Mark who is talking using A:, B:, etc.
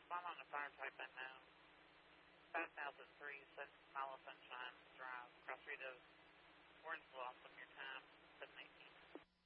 A: I'm on the fire type that now. 5,000